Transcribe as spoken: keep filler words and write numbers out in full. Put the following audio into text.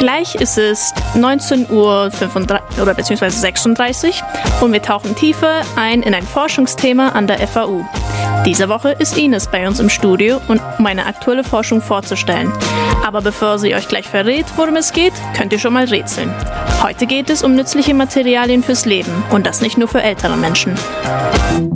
Gleich ist es neunzehn Uhr fünfunddreißig oder beziehungsweise sechsunddreißig und wir tauchen tiefer ein in ein Forschungsthema an der F A U. Diese Woche ist Ines bei uns im Studio, um eine aktuelle Forschung vorzustellen. Aber bevor sie euch gleich verrät, worum es geht, könnt ihr schon mal rätseln. Heute geht es um nützliche Materialien fürs Leben und das nicht nur für ältere Menschen.